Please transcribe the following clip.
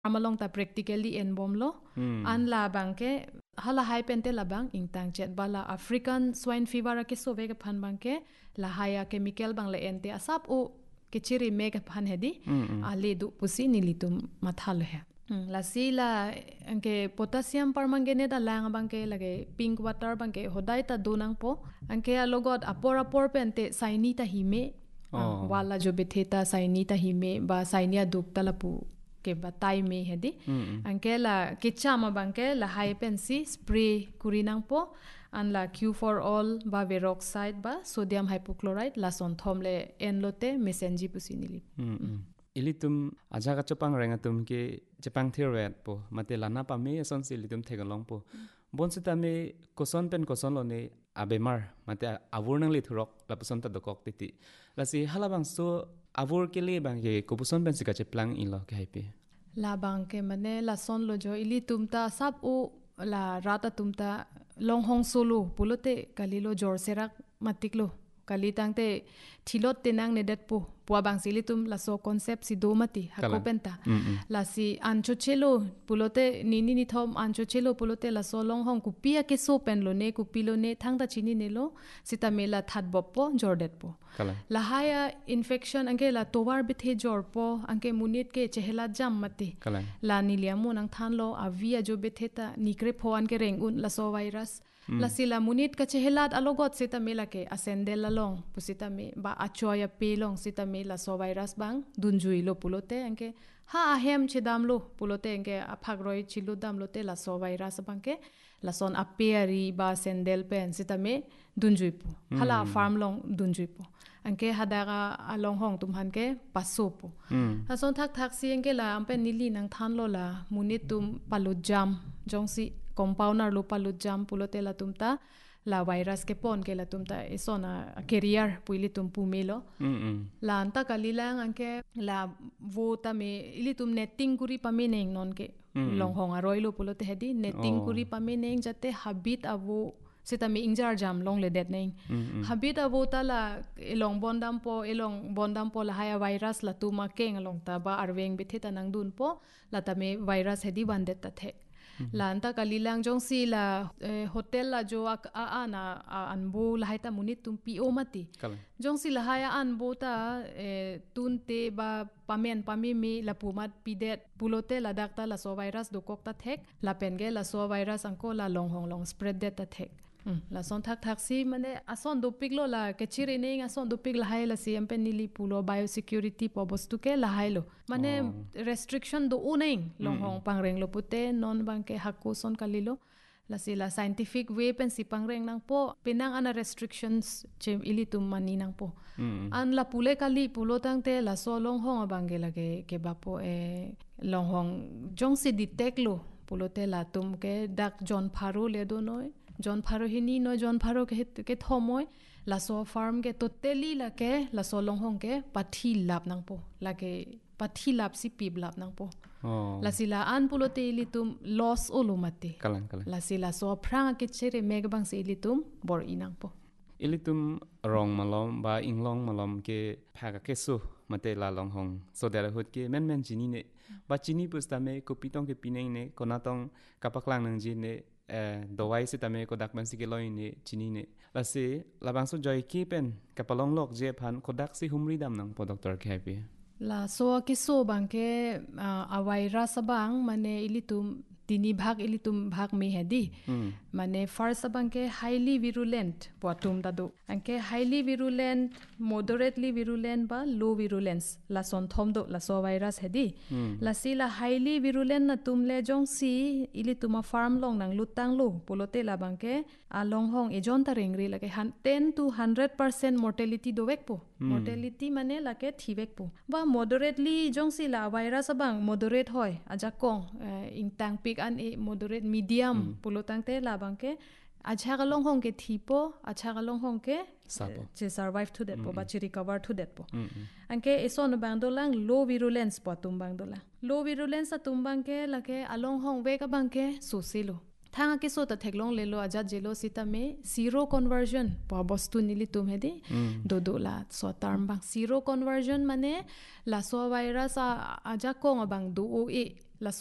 amalong ta practically en bom lo an la bang ke hala hai pen te la bang ingtang chet bala African swine fever ke so ve ke phan bang ke la haya chemical bang la en te asap o ke chiri me ke phan hedi ali du pusi nilitum mathal he la sila anke potassium permanganate da lang bang ke lage pink water bang ke hodai ta donang po anke alogot apor pen te saini ta hime wala jo betheta saini ta hime ba sainia duk talapu ke batai me hedi anke la kichama bangke la high pensi spray kurinang po an la Q for all ba veroxide ba sodium hypochlorite la son thomle enlote mesenji pusinili ilitum ajaga chapang rengatum ke japang theoret po mate lana pa me son silitum thegalong po bonsita me koson lo ne abemar mate avurnang le thurok la puson ta dokok titi la si halabang so avur ke le bang ye kopuson pen sika cheplang ilo ke haipe la bang ke mane la son lo jo ilitum ta sab o la rata tumta long hong solo pulote kalilo jor serak matiklo kali tangte thilot tenang nedet po puwa bang silitum la so concept si domati hakopenta la si ancho chelo pulote nini ni thom ancho chelo pulote la so long hong kupia ke so pen lo ne kupilo ne thangda chini ne lo sita mela that boppo jordet po la haya infection ange la towar bithe jor po ange munit ke chehela jam mate la niliamu nang than lo avia jo betheta nikre phoan ke reng un la so virus la sila munit ka chehelat alogot sita mela ke ascendel long pusita me ba achoya pelong sita me la so virus bang dunjui lo pulote anke ha ahem chedam lo pulote anke aphagroi chilu dam lote la so virus bangke la son aperi ba sendel pen sita me dunjui pu hala farm long dunjui pu anke hadaga along hong tum han ke paso pu ha son thak si anke la ampe nili nang than lo la munit tum palujam jongsi compounder lo palujam pulote la tumta la virus ke pon ke la tumta esona carrier puili tum pumelo la anta kalilang anke la vota me ili tum netting kuri pamineng non ke long hong aroi lo pulote hedi netting kuri pamineng jate habit avo sita me ingjar jam long le det nei habit avo ta la elong bondam po la haya virus la tuma keng long ta ba arweng bitheta nang dun po la ta me virus hedi bandet ta the lanta kalilang jong si la hotel la jo ana anbo la haita munit tumpi o mati jong si la haya anbo ta tunte ba pamen pamimi la pumat pidet pulote la dakta la so virus do kokta thek la penge la so virus anko la long spread det ta thek la son thak si mane ason do piglo la kechire nei ason do pig la haila si ampe nili pulo biosecurity po bostu ke la hailo mane restriction do uneng long hong pangreng lo pute non bangke hakku son kalilo la sila scientific way pen si pangreng nang po pinang ana restrictions chem ilitum mani nang po an la pule kali pulo tangte la so long hong bange lage ke bapo long hong jong si detect lo pulote la tum ke dak John Pharu le do noi John Pharu hini no John Pharu ke thomoi la so farm ke totally la ke la so long hong ke pathi lap nang po la ke pathi lap si pib lap nang po la sila an pulote ilitum loss olumate la sila so prang ke chere megbang se ilitum bor inang po ilitum rong malom ba inglong malom ke phaga ke su mate la long hong so dera hut ke men chini ne ba chini pustame ko pitong ke pineng ne konatong kapaklang nang ji ne dawai se tame ko dak man si ke loi ne chini ne la se labang so joy ki pen kapalong lok je phan kodak si humri dam nang po doctor ke happy la so ke so bangke awaira sabang mane ilitum tini bhag me hedi mane first bangke highly virulent potum dadu anke highly virulent moderately virulent ba low virulence la son thom do la so virus hedi la sila highly virulent na tumle jong si ilituma farm long nang lutang lu polote la bangke along hong ejon ta rengri lake 10 to 100% mortality do vek po mortality mane lake thivek po ba moderately jong si la virus bang moderate hoy aja kong ingtang pik an moderate medium pulotang te labang ke acha galong hong ke thipo acha galong hong ke che survive to that po ba che recover to that po anke eson bangdolang low virulence po tumbangdola low virulence tumbang ke lake along hong ve ka bang ke susilo thanga ke so ta theklong lelo aja jelo sita me zero conversion po bostu nili tum hedi do la so term bang zero conversion mane la so virus aja kong bang do o e